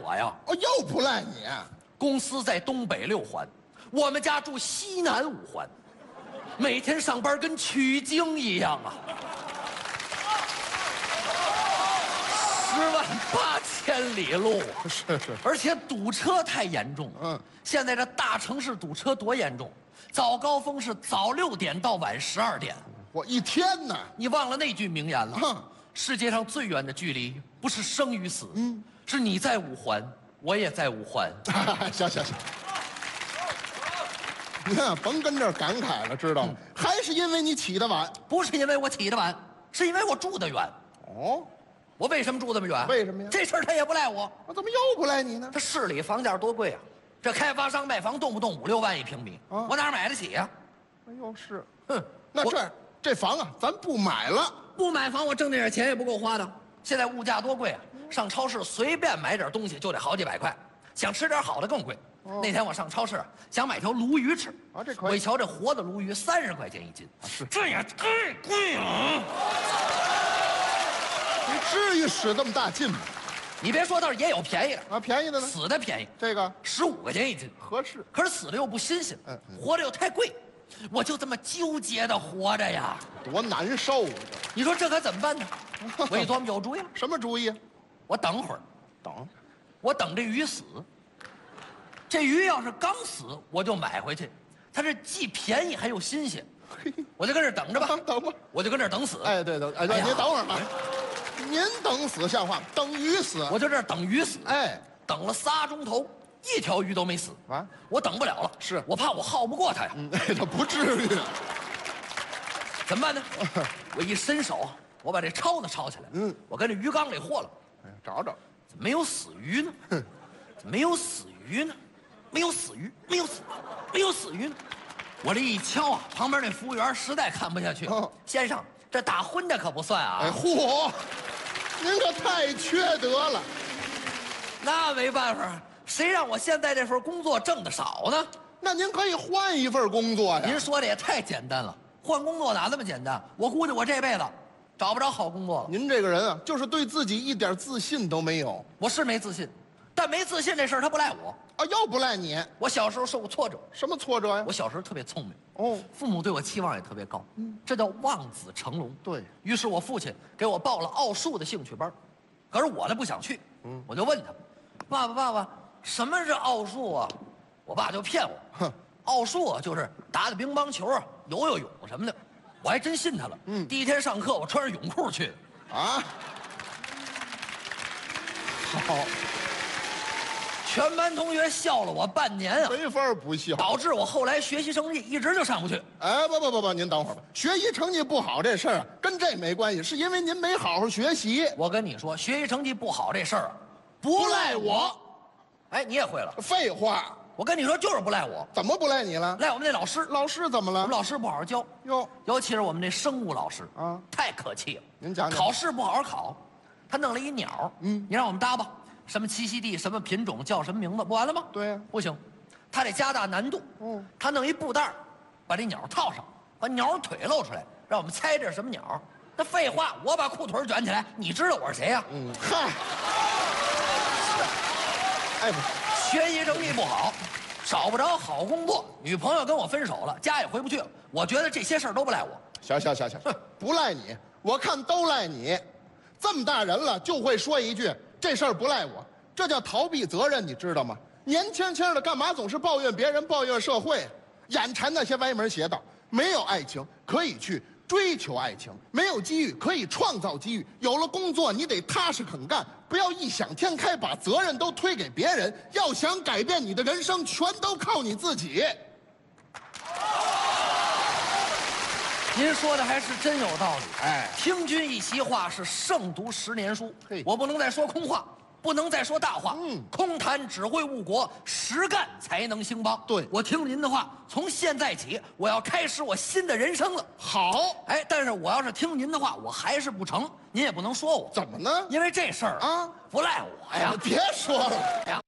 我呀。 哦，又不赖你。 公司在东北6环，我们家住西南5环，每天上班跟取经一样啊。108000里路， 是， 而且堵车太严重。现在这大城市堵车多严重，早高峰是早6点到晚12点。 我一天呢。 你忘了那句名言了？世界上最远的距离不是生与死，是你在5环，我也在5环。 行，你看，甭跟这儿感慨了，知道吗？还是因为你起得晚。 不是因为我起得晚，是因为我住得远。 哦， 我为什么住这么远？ 为什么呀？ 这事儿他也不赖我。 我怎么又不赖你呢？ 这市里房价多贵啊！这开发商卖房动不动5、6万一平米，我哪买得起呀？ 哎呦，是。 那这房啊，咱不买了。 不买房，我挣那点钱也不够花的。现在物价多贵啊！上超市随便买点东西就得好几百块，想吃点好的更贵。那天我上超市想买条鲈鱼吃啊，这可以。 我一瞧这活的鲈鱼30块钱一斤，这也太贵了。 你至于使这么大劲吗？ 你别说，倒是也有便宜的啊，便宜的呢？ 死的便宜， 这个 15块钱一斤， 合适。 可是死的又不新鲜，活的又太贵，我就这么纠结的活着呀， 多难受啊！ 你说这可怎么办呢？我一琢磨有主意了， 什么主意啊？ 我等会儿，我等这鱼死。这鱼要是刚死，我就买回去，它这既便宜还又新鲜，我就跟这等着吧。 等吧， 我就跟这等死。 哎，对，您等会儿吧。您等死像话？等鱼死？ 我就这等鱼死。 哎， 等了3钟头，一条鱼都没死啊！ 我等不了了， 是我怕我耗不过它呀。 他不至于。 怎么办呢？我一伸手，我把这抄子抄起来，我跟这鱼缸里和了。 找找， 怎么没有死鱼呢？怎么没有死鱼呢？没有死鱼，没有死鱼呢。我这一敲啊，旁边那服务员实在看不下去了。先生，这打荤的可不算啊。 哎，嚯，您可太缺德了。 那没办法，谁让我现在这份工作挣得少呢？ 那您可以换一份工作呀。 您说的也太简单了，换工作哪那么简单？我估计我这辈子找不着好工作了。 您这个人啊，就是对自己一点自信都没有。 我是没自信，但没自信这事儿他不赖我啊，又不赖你。 我小时候受过挫折。 什么挫折呀？ 我小时候特别聪明， 父母对我期望也特别高，这叫望子成龙。 对于是，我父亲给我报了奥数的兴趣班，可是我呢不想去，我就问他，爸爸，什么是奥数啊？我爸就骗我，奥数啊就是打乒乓球啊、游泳什么的，我还真信他了。第一天上课，我穿着泳裤去的。 啊，好。 全班同学笑了我半年啊， 没法不笑， 导致我后来学习成绩一直就上不去。 哎，不，您等会儿吧。学习成绩不好这事儿啊，跟这没关系，是因为您没好好学习。 我跟你说，学习成绩不好这事儿啊，不赖我。哎，你也会了？ 废话， 我跟你说，就是不赖我。 怎么不赖你了？ 赖我们那老师。 老师怎么了？ 我们老师不好好教哟， 尤其是我们那生物老师啊， 太可气了。 您讲讲。 考试不好好考，他弄了一鸟，你让我们搭吧。什么栖息地，什么品种，叫什么名字，不完了吗？ 对呀， 不行，他得加大难度。他弄一布袋把这鸟套上，把鸟腿露出来，让我们猜这是什么鸟。那废话，我把裤腿卷起来，你知道我是谁呀？ 嗨，哎不， 学习成绩不好，找不着好工作，女朋友跟我分手了，家也回不去了。我觉得这些事儿都不赖我。 行，不赖你，我看都赖你。这么大人了，就会说一句。这事儿不赖我，这叫逃避责任，你知道吗？年轻轻的，干嘛总是抱怨别人、抱怨社会，眼馋那些歪门邪道？没有爱情，可以去追求爱情；没有机遇，可以创造机遇。有了工作，你得踏实肯干，不要异想天开，把责任都推给别人。要想改变你的人生，全都靠你自己。 您说的还是真有道理。 哎， 听君一席话，是胜读10年书。 嘿， 我不能再说空话，不能再说大话。空谈只会误国，实干才能兴邦。 对， 我听您的话，从现在起，我要开始我新的人生了。 好， 哎，但是我要是听您的话，我还是不成，您也不能说我。 怎么呢？ 因为这事儿啊， 不赖我呀。 别说了。 哎呀。